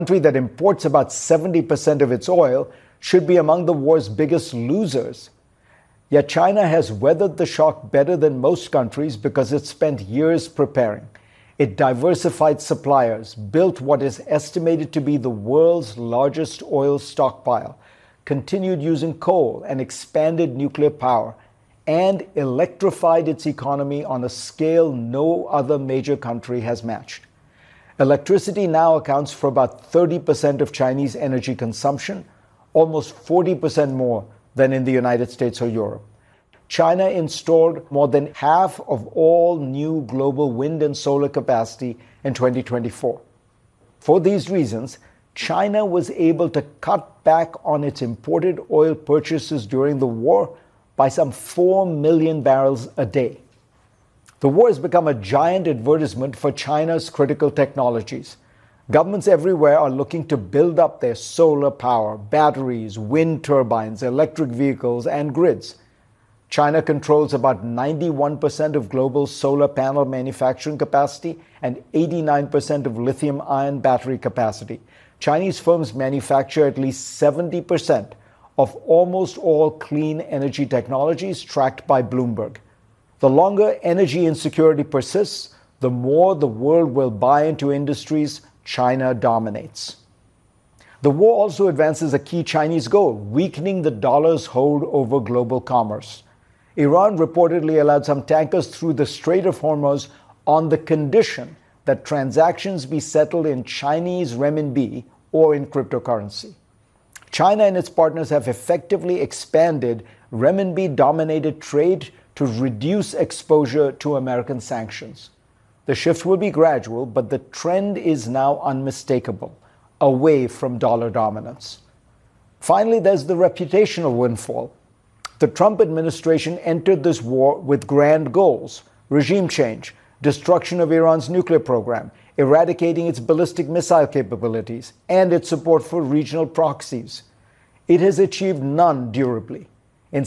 country that imports about 70% of its oil, should be among the war's biggest losers. Yet China has weathered the shock better than most countries because it spent years preparing. It diversified suppliers, built what is estimated to be the world's largest oil stockpile, continued using coal and expanded nuclear power, and electrified its economy on a scale no other major country has matched. Electricity now accounts for about 30% of Chinese energy consumption, almost 40% more than in the United States or Europe. China installed more than half of all new global wind and solar capacity in 2024. For these reasons, China was able to cut back on its imported oil purchases during the war by some 4 million barrels a day. The war has become a giant advertisement for China's critical technologies. Governments everywhere are looking to build up their solar power, batteries, wind turbines, electric vehicles, and grids. China controls about 91% of global solar panel manufacturing capacity and 89% of lithium-ion battery capacity. Chinese firms manufacture at least 70% of almost all clean energy technologies tracked by Bloomberg. The longer energy insecurity persists, the more the world will buy into industries China dominates. The war also advances a key Chinese goal, weakening the dollar's hold over global commerce. Iran reportedly allowed some tankers through the Strait of Hormuz on the condition that transactions be settled in Chinese renminbi or in cryptocurrency. China and its partners have effectively expanded renminbi-dominated trade to reduce exposure to American sanctions. The shift will be gradual, but the trend is now unmistakable, away from dollar dominance. Finally, there's the reputational windfall. The Trump administration entered this war with grand goals: regime change, destruction of Iran's nuclear program, eradicating its ballistic missile capabilities, and its support for regional proxies. It has achieved none durably.